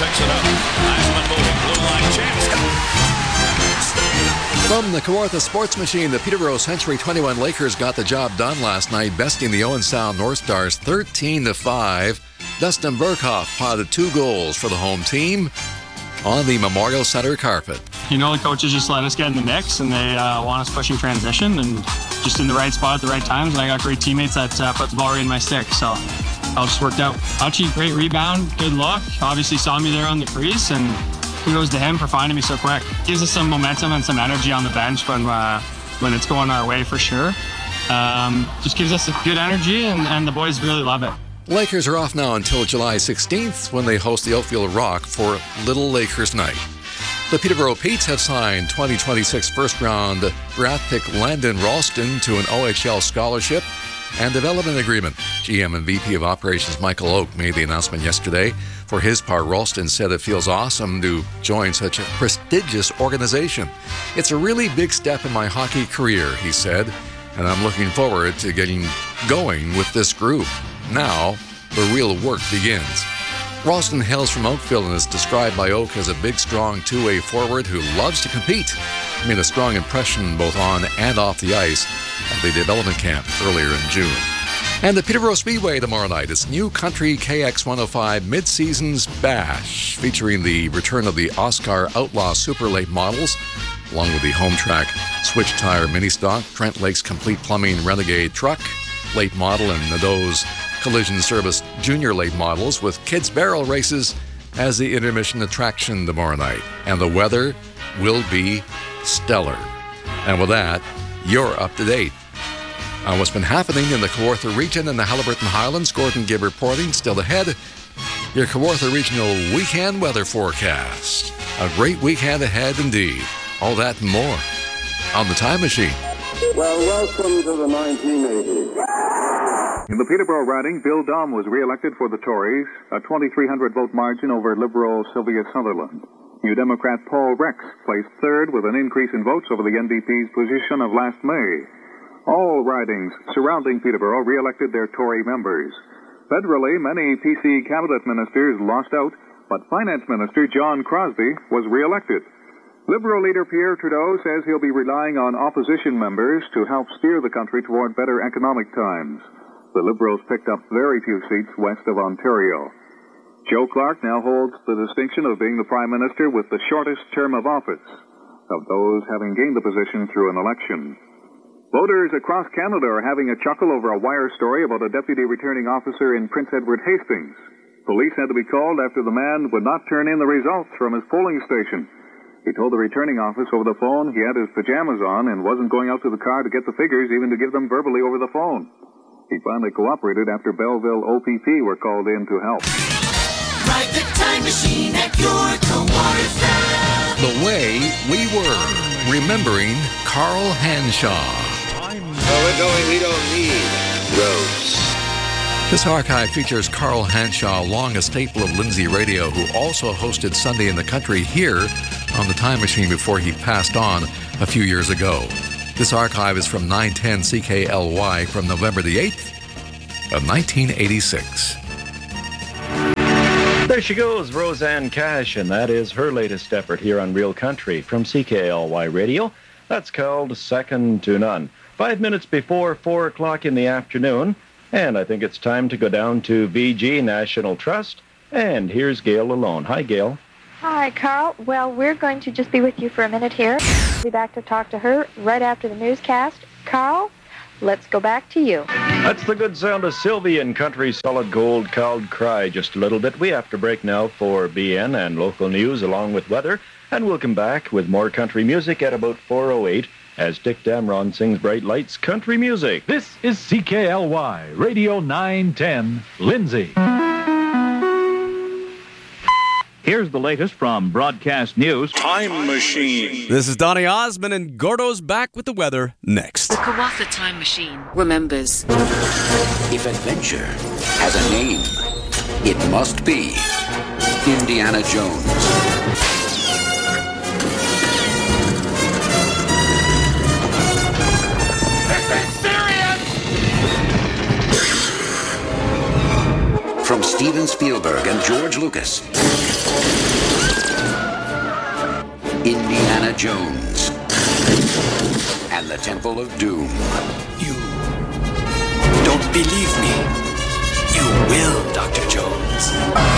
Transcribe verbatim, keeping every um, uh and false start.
picks it up. Heisman moving, blue line chance. From the Kawartha Sports Machine, the Peterborough Century twenty-one Lakers got the job done last night, besting the Owen Sound North Stars thirteen to five. Dustin Burkhoff potted two goals for the home team on the Memorial Center carpet. You know, the coaches just let us get in the mix, and they uh, want us pushing transition and just in the right spot at the right times. And I got great teammates that uh, put the ball right in my stick, so all just worked out. Archie, great rebound, good look. Obviously saw me there on the crease, and kudos to him for finding me so quick. Gives us some momentum and some energy on the bench when uh, when it's going our way for sure. Um, just gives us a good energy, and, and the boys really love it. Lakers are off now until July sixteenth when they host the Oakfield Rock for Little Lakers Night. The Peterborough Petes have signed twenty twenty-six first-round draft pick Landon Ralston to an O H L scholarship and development agreement. G M and V P of Operations Michael Oak made the announcement yesterday. For his part, Ralston said it feels awesome to join such a prestigious organization. It's a really big step in my hockey career, he said, and I'm looking forward to getting going with this group. Now, the real work begins. Ralston hails from Oakville and is described by Oak as a big, strong two-way forward who loves to compete. He made a strong impression both on and off the ice at the development camp earlier in June. And the Peterborough Speedway tomorrow night is New Country K X one oh five Mid-Seasons Bash, featuring the return of the Oscar Outlaw Super Late models, along with the home track Switch Tire Mini Stock, Trent Lakes Complete Plumbing Renegade Truck Late Model, and Nadeau's Collision Service Junior Late Models, with Kids Barrel Races as the intermission attraction tomorrow night. And the weather will be stellar. And with that, you're up to date on what's been happening in the Kawartha region and the Haliburton Highlands. Gordon Gibb reporting. Still ahead, your Kawartha Regional weekend weather forecast. A great weekend ahead indeed. All that and more on the Time Machine. Well, welcome to the nineteen eighties. In the Peterborough riding, Bill Dom was re-elected for the Tories, a twenty-three hundred vote margin over Liberal Sylvia Sutherland. New Democrat Paul Rex placed third with an increase in votes over the N D P's position of last May. All ridings surrounding Peterborough re-elected their Tory members. Federally, many P C cabinet ministers lost out, but Finance Minister John Crosbie was re-elected. Liberal leader Pierre Trudeau says he'll be relying on opposition members to help steer the country toward better economic times. The Liberals picked up very few seats west of Ontario. Joe Clark now holds the distinction of being the Prime Minister with the shortest term of office of those having gained the position through an election. Voters across Canada are having a chuckle over a wire story about a deputy returning officer in Prince Edward Hastings. Police had to be called after the man would not turn in the results from his polling station. He told the returning office over the phone he had his pajamas on and wasn't going out to the car to get the figures, even to give them verbally over the phone. He finally cooperated after Belleville O P P were called in to help. Ride the time machine at your Kawartha. The way we were, remembering Carl Hanshaw. Oh, we're going, we don't need roads. This archive features Carl Hanshaw, long a staple of Lindsay Radio, who also hosted Sunday in the Country here on the Time Machine before he passed on a few years ago. This archive is from nine ten C K L Y from November the eighth of nineteen eighty-six. There she goes, Roseanne Cash, and that is her latest effort here on Real Country from C K L Y Radio. That's called Second to None. Five minutes before four o'clock in the afternoon, and I think it's time to go down to V G National Trust, and here's Gail Lalone. Hi, Gail. Hi, Carl. Well, we're going to just be with you for a minute here. We'll be back to talk to her right after the newscast. Carl, let's go back to you. That's the good sound of Sylvia and Country Solid Gold called Cry just a little bit. We have to break now for B N and local news along with weather, and we'll come back with more country music at about four oh eight as Dick Damron sings Bright Lights Country Music. This is C K L Y, Radio nine ten, Lindsay. Here's the latest from Broadcast News. Time Machine. This is Donny Osmond, and Gordo's back with the weather next. The Kawartha Time Machine remembers. If adventure has a name, it must be Indiana Jones. from Steven Spielberg and George Lucas. Indiana Jones and the Temple of Doom. You don't believe me. You will, Doctor Jones.